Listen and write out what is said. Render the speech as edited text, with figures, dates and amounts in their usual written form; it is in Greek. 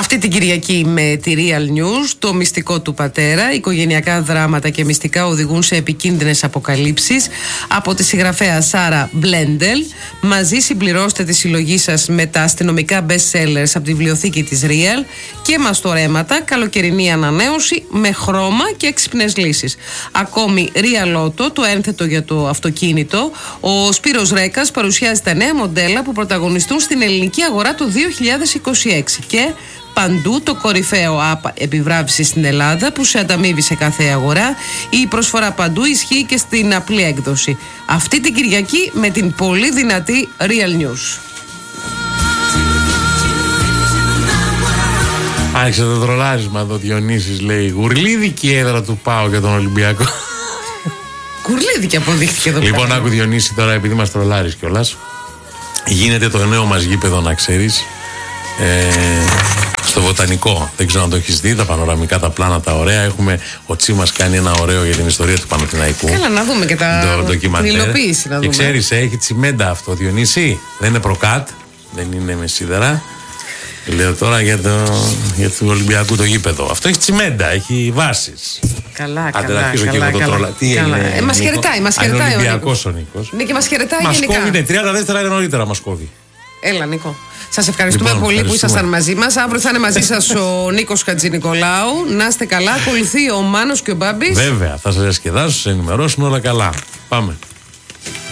Αυτή την Κυριακή με τη Real News, το μυστικό του πατέρα, οικογενειακά δράματα και μυστικά οδηγούν σε επικίνδυνες αποκαλύψεις, από τη συγγραφέα Σάρα Μπλέντελ. Μαζί συμπληρώστε τη συλλογή σας με τα αστυνομικά best sellers από τη βιβλιοθήκη της Real και μαστορέματα, καλοκαιρινή ανανέωση με χρώμα και έξυπνες λύσεις. Ακόμη Real Auto, το ένθετο για το αυτοκίνητο. Ο Σπύρος Ρέκας παρουσιάζει τα νέα μοντέλα που πρωταγωνιστούν στην ελληνική αγορά το 2026 και παντού το κορυφαίο app επιβράβευση στην Ελλάδα που σε ανταμείβει σε κάθε αγορά. Η προσφορά παντού ισχύει και στην απλή έκδοση. Αυτή την Κυριακή με την πολύ δυνατή Real News. Άρχισε το τρολάρισμα εδώ, Διονύσης λέει. Γουρλίδικη έδρα του ΠΑΟ για τον Ολυμπιακό. Κουρλίδικη αποδείχθηκε εδώ πέρα. Λοιπόν, άκου Διονύση τώρα, επειδή μας τρολάρεις κιόλας. Γίνεται το νέο μας γήπεδο, να ξέρεις. Στο Βοτανικό, δεν ξέρω αν το έχεις δει, τα πανοραμικά, τα πλάνα, τα ωραία. Ο Τσίμας κάνει ένα ωραίο για την ιστορία του Παναθηναϊκού. Καλά, να δούμε και την υλοποίηση. Να δούμε. Και ξέρεις, έχει τσιμέντα αυτό, Διονύση. Δεν είναι προκάτ, δεν είναι με σίδερα. Λέω τώρα για το Ολυμπιακού το γήπεδο. Αυτό έχει τσιμέντα, έχει βάσεις. Καλά. Μας χαιρετάει ο Νίκος. Ναι, και μας χαιρετάει γενικά. Μας κόβει, 30 δεύτερα νωρίτερα μας κόβει. Έλα, Νίκο. Σας ευχαριστούμε πολύ που ήσασταν μαζί μας. Αύριο θα είναι μαζί σας ο Νίκος Χατζηνικολάου. Να είστε καλά. Ακολουθεί ο Μάνος και ο Μπάμπης. Βέβαια, θα σας διασκεδάσω, σας ενημερώσουμε όλα καλά. Πάμε.